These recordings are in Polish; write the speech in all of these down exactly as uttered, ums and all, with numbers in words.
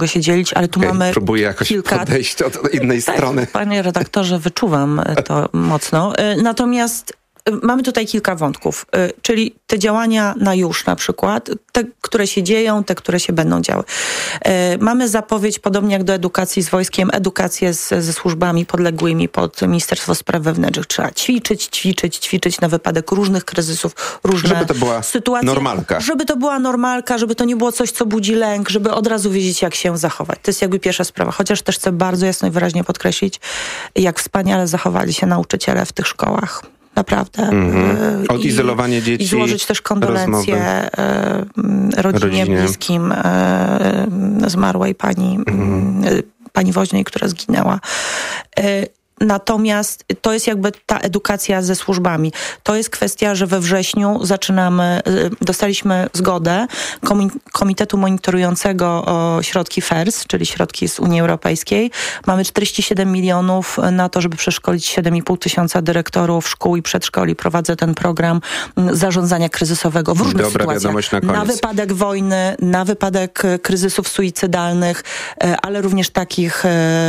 się dzielić, ale tu okay, mamy próbuję jakoś kilka... podejść od innej tak, strony. Panie redaktorze, wyczuwam to mocno. Natomiast mamy tutaj kilka wątków, czyli te działania na już na przykład, te, które się dzieją, te, które się będą działy. Mamy zapowiedź, podobnie jak do edukacji z wojskiem, edukację z, ze służbami podległymi pod Ministerstwo Spraw Wewnętrznych. Trzeba ćwiczyć, ćwiczyć, ćwiczyć na wypadek różnych kryzysów, różne żeby to była sytuacje. Normalka. Żeby to była normalka, żeby to nie było coś, co budzi lęk, żeby od razu wiedzieć, jak się zachować. To jest jakby pierwsza sprawa. Chociaż też chcę bardzo jasno i wyraźnie podkreślić, jak wspaniale zachowali się nauczyciele w tych szkołach. Naprawdę. Mm-hmm. Odizolowanie I, dzieci. I złożyć też kondolencje e, rodzinie, rodzinie, bliskim e, zmarłej pani, mm-hmm. e, pani woźnej, która zginęła. E, Natomiast to jest jakby ta edukacja ze służbami. To jest kwestia, że we wrześniu zaczynamy, dostaliśmy zgodę Komitetu Monitorującego o środki F E R S, czyli środki z Unii Europejskiej. Mamy czterdzieści siedem milionów na to, żeby przeszkolić siedem i pół tysiąca dyrektorów szkół i przedszkoli. Prowadzę ten program zarządzania kryzysowego w różnych Dobra sytuacjach. wiadomość na koniec. Na wypadek wojny, na wypadek kryzysów suicydalnych, ale również takich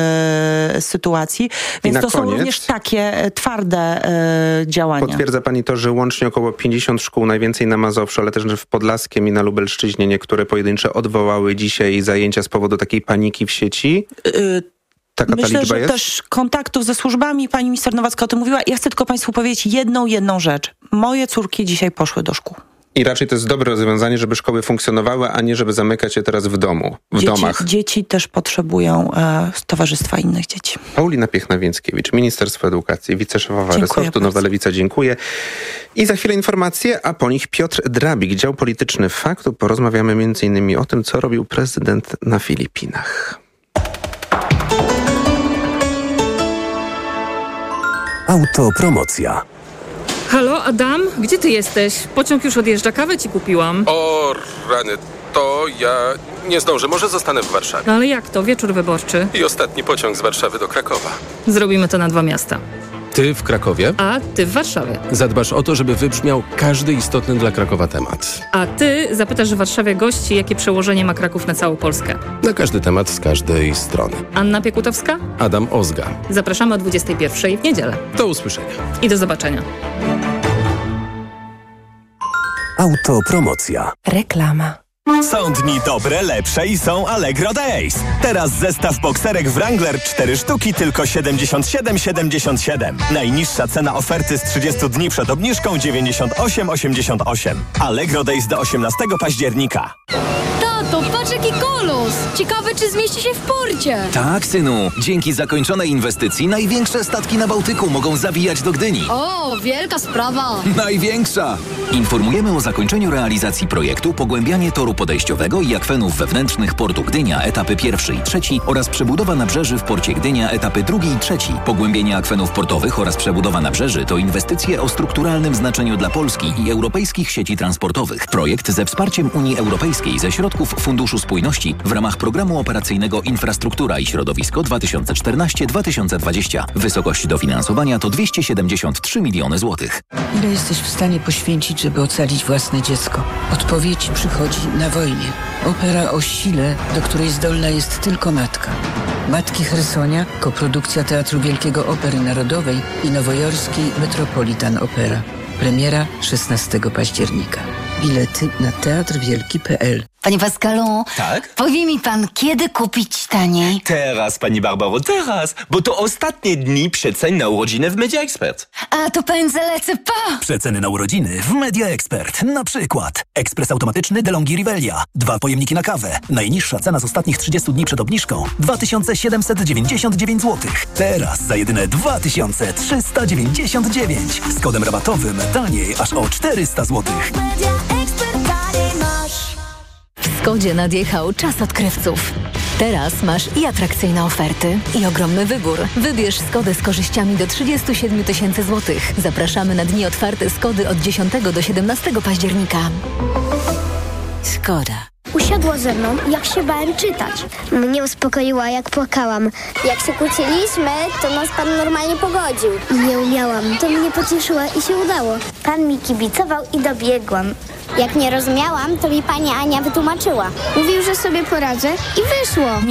e, sytuacji. Więc to są koniec, również takie twarde e, działania. Potwierdza pani to, że łącznie około pięćdziesiąt szkół, najwięcej na Mazowszu, ale też w Podlaskiem i na Lubelszczyźnie, niektóre pojedyncze odwołały dzisiaj zajęcia z powodu takiej paniki w sieci? Y- Taka Myślę, ta że jest? też kontaktów ze służbami, pani minister Nowacka o tym mówiła. Ja chcę tylko państwu powiedzieć jedną, jedną rzecz. Moje córki dzisiaj poszły do szkół. I raczej to jest dobre rozwiązanie, żeby szkoły funkcjonowały, a nie żeby zamykać je teraz w domu, w dzieci, domach. Dzieci też potrzebują e, towarzystwa innych dzieci. Paulina Piechna-Więckiewicz, Ministerstwo Edukacji, wiceszefowa Dziękuję resortu bardzo. Nowa Lewica, dziękuję. I za chwilę informacje, a po nich Piotr Drabik, dział polityczny Faktu. Porozmawiamy między innymi o tym, co robił prezydent na Filipinach. Autopromocja. Halo, Adam? Gdzie ty jesteś? Pociąg już odjeżdża, kawę ci kupiłam. O rany, to ja nie zdążę, może zostanę w Warszawie. No ale jak to? Wieczór wyborczy. I ostatni pociąg z Warszawy do Krakowa. Zrobimy to na dwa miasta. Ty w Krakowie? A ty w Warszawie. Zadbasz o to, żeby wybrzmiał każdy istotny dla Krakowa temat. A ty zapytasz w Warszawie gości, jakie przełożenie ma Kraków na całą Polskę. Na każdy temat z każdej strony. Anna Piekutowska? Adam Ozga. Zapraszamy o dwudziestej pierwszej w niedzielę. Do usłyszenia. I do zobaczenia. Autopromocja. Reklama. Są dni dobre, lepsze i są Allegro Days. Teraz zestaw bokserek Wrangler cztery sztuki tylko siedemdziesiąt siedem siedemdziesiąt siedem. Najniższa cena oferty z trzydziestu dni przed obniżką dziewięćdziesiąt osiem osiemdziesiąt osiem. Allegro Days do osiemnastego października. Tato, patrz jaki kolos! Ciekawe, czy zmieści się w porcie. Tak, synu. Dzięki zakończonej inwestycji największe statki na Bałtyku mogą zawijać do Gdyni. O, wielka sprawa. Największa! Informujemy o zakończeniu realizacji projektu pogłębianie toru podejściowego i akwenów wewnętrznych portu Gdynia, etapy pierwszy i trzeci oraz przebudowa nabrzeży w porcie Gdynia, etapy drugi i trzeci. Pogłębienie akwenów portowych oraz przebudowa nabrzeży to inwestycje o strukturalnym znaczeniu dla Polski i europejskich sieci transportowych. Projekt ze wsparciem Unii Europejskiej ze środków Funduszu Spójności w ramach Programu Operacyjnego Infrastruktura i Środowisko dwa tysiące czternaście do dwa tysiące dwudziestego. Wysokość dofinansowania to dwieście siedemdziesiąt trzy miliony złotych. Ile jesteś w stanie poświęcić, żeby ocalić własne dziecko? Odpowiedź przychodzi na wojnie. Opera o sile, do której zdolna jest tylko matka. Matki Chersonia, koprodukcja Teatru Wielkiego Opery Narodowej i nowojorskiej Metropolitan Opera. Premiera szesnastego października. Bilety na teatr wielki kropka p l. Panie Pascalu, tak? Powie mi pan, kiedy kupić taniej? Teraz, pani Barbaro, teraz, bo to ostatnie dni przecen na urodziny w Media Expert. A to pędzę lecę pa! Przeceny na urodziny w Media Expert. Na przykład ekspres automatyczny DeLonghi Rivelia. Dwa pojemniki na kawę. Najniższa cena z ostatnich trzydziestu dni przed obniżką dwa tysiące siedemset dziewięćdziesiąt dziewięć złotych. Teraz za jedyne dwa tysiące trzysta dziewięćdziesiąt dziewięć. Z kodem rabatowym taniej aż o czterysta złotych. W Skodzie nadjechał czas odkrywców. Teraz masz i atrakcyjne oferty, i ogromny wybór. Wybierz Skodę z korzyściami do trzydziestu siedmiu tysięcy złotych. Zapraszamy na dni otwarte Skody od dziesiątego do siedemnastego października. Skoda. usiadła ze mną, jak się bałem czytać. Mnie uspokoiła, jak płakałam. Jak się kłóciliśmy, to nas pan normalnie pogodził. Nie umiałam. To mnie pocieszyła i się udało. Pan mi kibicował i dobiegłam. Jak nie rozumiałam, to mi pani Ania wytłumaczyła. Mówił, że sobie poradzę i wyszło.